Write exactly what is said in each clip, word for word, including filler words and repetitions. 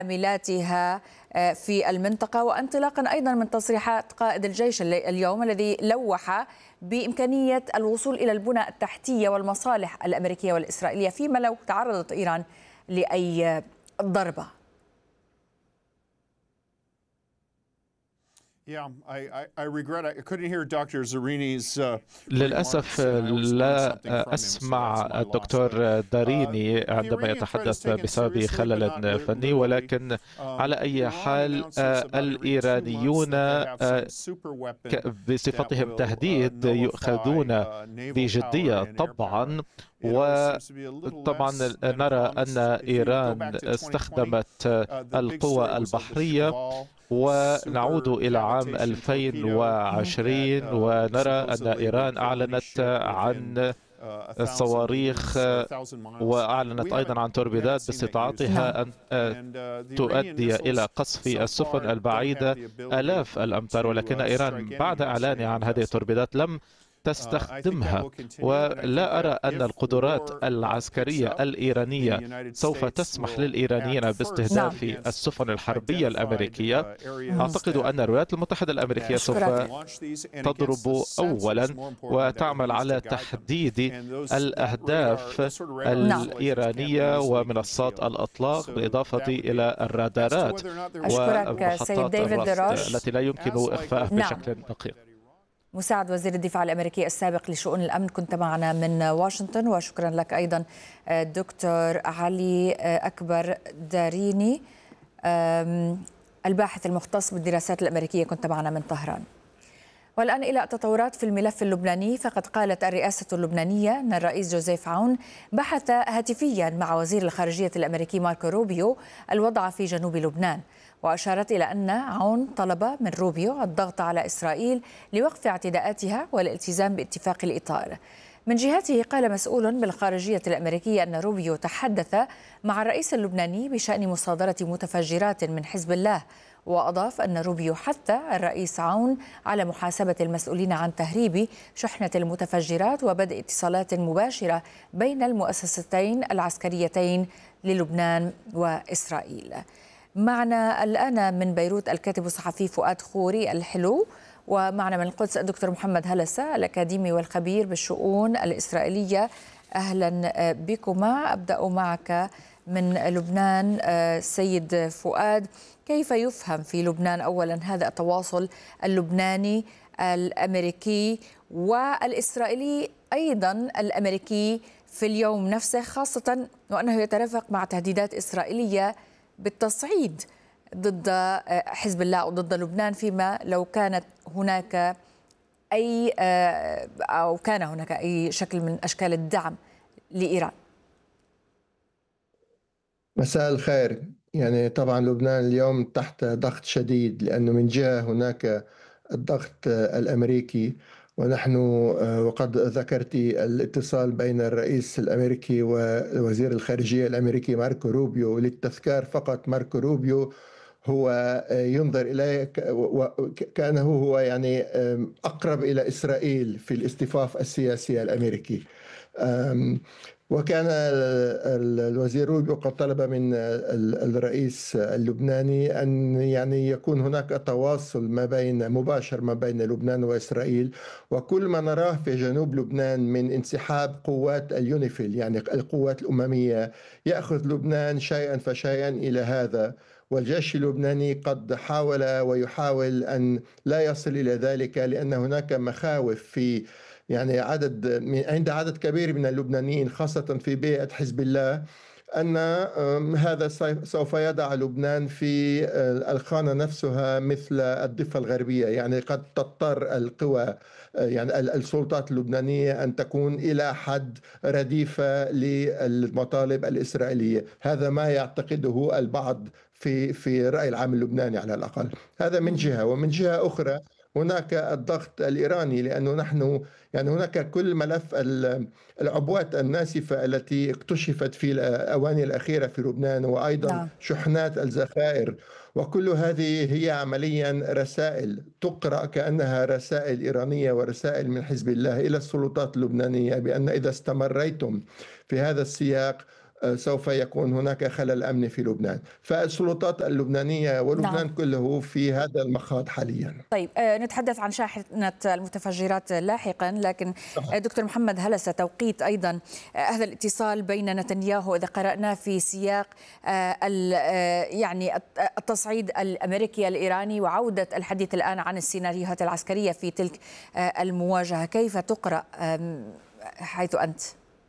عاملاتها في المنطقة، وانطلاقا أيضا من تصريحات قائد الجيش اليوم الذي لوح بإمكانية الوصول إلى البنى التحتية والمصالح الأمريكية والإسرائيلية فيما لو تعرضت إيران لأي ضربة. للأسف لا أسمع الدكتور داريني عندما يتحدث بسبب خلل فني، ولكن على أي حال الإيرانيون بصفتهم تهديد يؤخذون بجدية طبعا. وطبعا نرى أن إيران استخدمت القوى البحرية، ونعود إلى عام ألفين وعشرين ونرى أن إيران أعلنت عن الصواريخ وأعلنت أيضا عن توربيدات باستطاعتها أن تؤدي إلى قصف السفن البعيدة آلاف الأمتار، ولكن إيران بعد إعلانها عن هذه التوربيدات لم تستخدمها. ولا أرى أن القدرات العسكرية الإيرانية سوف تسمح للإيرانيين باستهداف السفن الحربية الأمريكية. أعتقد أن الولايات المتحدة الأمريكية سوف تضرب أولا وتعمل على تحديد الأهداف الإيرانية ومنصات الأطلاق بالإضافة إلى الرادارات ومحطات الرصد التي لا يمكن إخفاءها بشكل دقيق. مساعد وزير الدفاع الأمريكي السابق لشؤون الأمن، كنت معنا من واشنطن. وشكرا لك أيضا دكتور علي أكبر داريني الباحث المختص بالدراسات الأمريكية، كنت معنا من طهران. والآن إلى التطورات في الملف اللبناني، فقد قالت الرئاسة اللبنانية أن الرئيس جوزيف عون بحث هاتفيا مع وزير الخارجية الأمريكي ماركو روبيو الوضع في جنوب لبنان، وأشارت إلى أن عون طلب من روبيو الضغط على إسرائيل لوقف اعتداءاتها والالتزام باتفاق الإطار. من جهته قال مسؤول بالخارجية الأمريكية أن روبيو تحدث مع الرئيس اللبناني بشأن مصادرة متفجرات من حزب الله، وأضاف أن روبيو حث الرئيس عون على محاسبة المسؤولين عن تهريب شحنة المتفجرات وبدء اتصالات مباشرة بين المؤسستين العسكريتين للبنان وإسرائيل. معنا الآن من بيروت الكاتب الصحفي فؤاد خوري الحلو، ومعنا من القدس الدكتور محمد هلسة الأكاديمي والخبير بالشؤون الإسرائيلية. أهلا بكما. أبدأ معك من لبنان سيد فؤاد، كيف يفهم في لبنان أولا هذا التواصل اللبناني الأمريكي والإسرائيلي أيضا الأمريكي في اليوم نفسه، خاصة وأنه يترافق مع تهديدات إسرائيلية بالتصعيد ضد حزب الله أو ضد لبنان فيما لو كانت هناك أي أو كان هناك أي شكل من أشكال الدعم لإيران؟ مساء الخير. يعني طبعا لبنان اليوم تحت ضغط شديد، لأنه من جهة هناك الضغط الأمريكي، ونحن وقد ذكرت الاتصال بين الرئيس الأمريكي ووزير الخارجية الأمريكي ماركو روبيو. للتذكار فقط، ماركو روبيو هو ينظر إليه كأنه هو يعني أقرب إلى إسرائيل في الاصطفاف السياسي الأمريكي. وكان الوزير روبيو قد طلب من الرئيس اللبناني أن يعني يكون هناك تواصل ما بين مباشر ما بين لبنان وإسرائيل. وكل ما نراه في جنوب لبنان من انسحاب قوات اليونيفيل، يعني القوات الأممية، يأخذ لبنان شيئا فشيئا إلى هذا. والجيش اللبناني قد حاول ويحاول أن لا يصل إلى ذلك، لأن هناك مخاوف في يعني عدد عند عدد كبير من اللبنانيين، خاصة في بيئة حزب الله، أن هذا سوف يضع لبنان في الخانة نفسها مثل الضفة الغربية. يعني قد تضطر القوى، يعني السلطات اللبنانية، أن تكون إلى حد رديفة للمطالب الإسرائيلية. هذا ما يعتقده البعض في في الرأي العام اللبناني على الأقل. هذا من جهة. ومن جهة أخرى هناك الضغط الإيراني، لأنه نحن يعني هناك كل ملف العبوات الناسفة التي اكتشفت في الأواني الأخيرة في لبنان، وأيضا نعم. شحنات الذخائر، وكل هذه هي عمليا رسائل تقرأ كأنها رسائل إيرانية ورسائل من حزب الله إلى السلطات اللبنانية بأن إذا استمريتم في هذا السياق سوف يكون هناك خلل أمني في لبنان. فالسلطات اللبنانية ولبنان نعم. كله في هذا المخاض حاليا. طيب نتحدث عن شاحنة المتفجرات لاحقا، لكن دكتور محمد هلسة، توقيت أيضا هذا الاتصال بين نتنياهو إذا قرأناه في سياق يعني التصعيد الأمريكي الإيراني وعودة الحديث الآن عن السيناريوهات العسكرية في تلك المواجهة، كيف تقرأ حيث أنت؟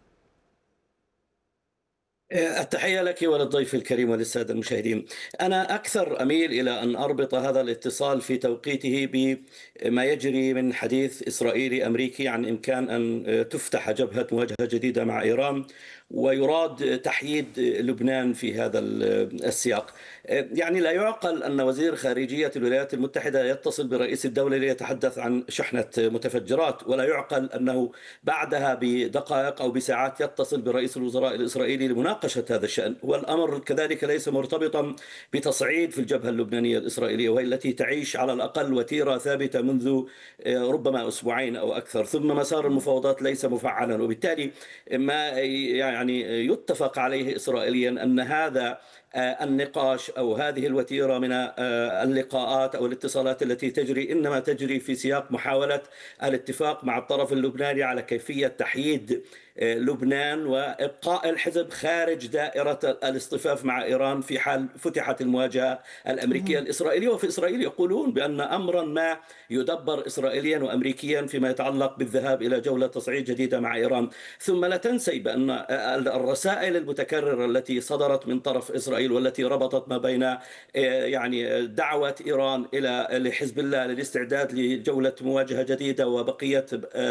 التحية لك وللضيف الكريم وللسادة المشاهدين. أنا أكثر أميل إلى أن أربط هذا الاتصال في توقيته بما يجري من حديث إسرائيلي أمريكي عن إمكان أن تفتح جبهة مواجهة جديدة مع إيران، ويراد تحييد لبنان في هذا السياق. يعني لا يعقل أن وزير خارجية الولايات المتحدة يتصل برئيس الدولة ليتحدث عن شحنة متفجرات، ولا يعقل أنه بعدها بدقائق أو بساعات يتصل برئيس الوزراء الإسرائيلي لمناقشة هذا الشأن. والأمر كذلك ليس مرتبطا بتصعيد في الجبهة اللبنانية الإسرائيلية، وهي التي تعيش على الأقل وتيرة ثابتة منذ ربما أسبوعين أو أكثر، ثم مسار المفاوضات ليس مفعلا. وبالتالي ما يعني يتفق عليه إسرائيليا أن هذا النقاش أو هذه الوتيرة من اللقاءات أو الاتصالات التي تجري إنما تجري في سياق محاولة الاتفاق مع الطرف اللبناني على كيفية تحييد لبنان وإبقاء الحزب خارج دائرة الاصطفاف مع إيران في حال فتحت المواجهة الأمريكية الإسرائيلية. وفي إسرائيل يقولون بأن أمرا ما يدبر إسرائيليا وأمريكيا فيما يتعلق بالذهاب إلى جولة تصعيد جديدة مع إيران. ثم لا تنسي بأن الرسائل المتكررة التي صدرت من طرف إسرائيل والتي ربطت ما بين يعني دعوة إيران إلى لحزب الله للاستعداد لجولة مواجهة جديدة وبقية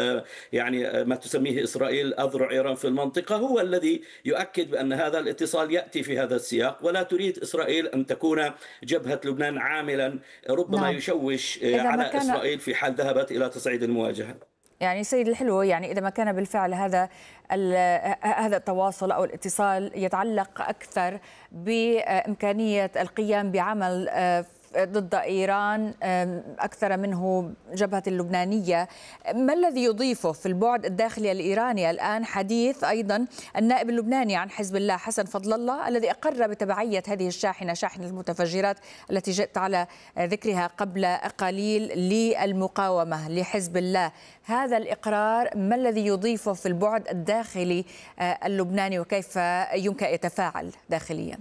يعني ما تسميه إسرائيل أذرع إيران في المنطقة، هو الذي يؤكد بأن هذا الاتصال يأتي في هذا السياق، ولا تريد إسرائيل أن تكون جبهة لبنان عاملا ربما نعم. يشوش على كان... إسرائيل في حال ذهبت إلى تصعيد المواجهة. يعني سيد الحلو، يعني إذا ما كان بالفعل هذا هذا التواصل أو الاتصال يتعلق أكثر بإمكانية القيام بعمل ضد إيران أكثر منه جبهة اللبنانية، ما الذي يضيفه في البعد الداخلي الإيراني الآن حديث أيضا النائب اللبناني عن حزب الله حسن فضل الله الذي أقر بتبعية هذه الشاحنة، شاحنة المتفجرات التي جئت على ذكرها قبل قليل للمقاومة لحزب الله؟ هذا الإقرار ما الذي يضيفه في البعد الداخلي اللبناني وكيف يمكن يتفاعل داخليا؟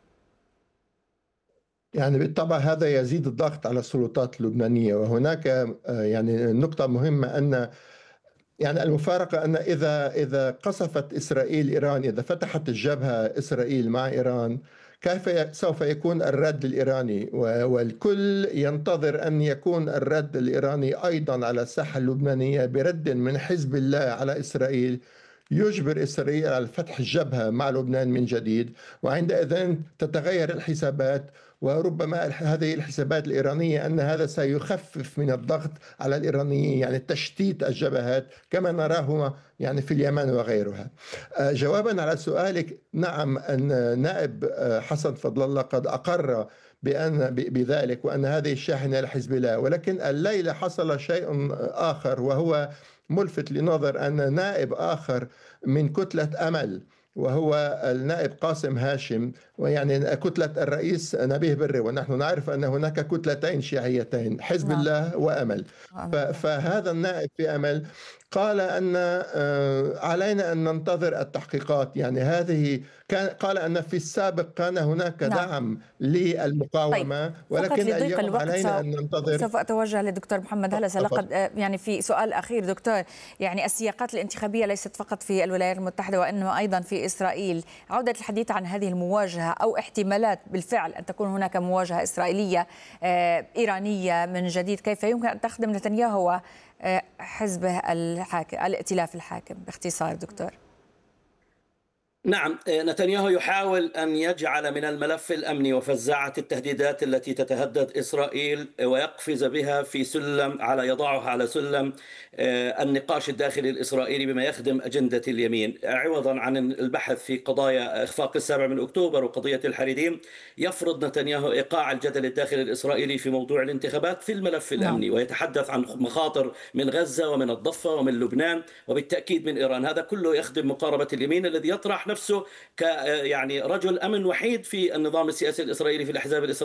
يعني بالطبع هذا يزيد الضغط على السلطات اللبنانية. وهناك يعني نقطة مهمة أن يعني المفارقة أن إذا إذا قصفت إسرائيل إيران، إذا فتحت الجبهة إسرائيل مع إيران، كيف سوف يكون الرد الإيراني؟ والكل ينتظر أن يكون الرد الإيراني أيضا على الساحة اللبنانية برد من حزب الله على إسرائيل يجبر إسرائيل على فتح الجبهة مع لبنان من جديد، وعندئذ تتغير الحسابات. وربما هذه الحسابات الإيرانية أن هذا سيخفف من الضغط على الإيرانيين، يعني تشتيت الجبهات كما نراه يعني في اليمن وغيرها. جوابا على سؤالك، نعم، أن نائب حسن فضل الله قد أقر بأن بذلك وأن هذه الشاحنة لحزب الله، ولكن الليلة حصل شيء آخر وهو ملفت لنظر، أن نائب آخر من كتلة أمل وهو النائب قاسم هاشم، ويعني كتلة الرئيس نبيه بري، ونحن نعرف أن هناك كتلتين شيعيتين، حزب نعم. الله وأمل. فهذا النائب في أمل قال أن علينا أن ننتظر التحقيقات. يعني هذه كان قال أن في السابق كان هناك نعم. دعم للمقاومة، طيب. ولكن اليوم علينا أن ننتظر. سوف أتوجه للدكتور محمد هلسة. لقد يعني في سؤال أخير دكتور، يعني السياقات الانتخابية ليست فقط في الولايات المتحدة وإنما أيضا في إسرائيل. عودة الحديث عن هذه المواجهة أو احتمالات بالفعل أن تكون هناك مواجهة إسرائيلية إيرانية من جديد، كيف يمكن أن تخدم نتنياهو حزبه الحاكم الائتلاف الحاكم؟ باختصار دكتور. نعم، نتنياهو يحاول أن يجعل من الملف الأمني وفزاعة التهديدات التي تتهدد إسرائيل ويقفز بها في سلم على يضعها على سلم النقاش الداخلي الإسرائيلي بما يخدم أجندة اليمين، عوضا عن البحث في قضايا إخفاق السابع من أكتوبر وقضية الحريديم. يفرض نتنياهو إيقاع الجدل الداخلي الإسرائيلي في موضوع الانتخابات في الملف الأمني، ويتحدث عن مخاطر من غزة ومن الضفة ومن لبنان وبالتأكيد من إيران. هذا كله يخدم مقاربة اليمين الذي يطرح نفسه ك يعني رجل أمن وحيد في النظام السياسي الإسرائيلي في الأحزاب الإسرائيلية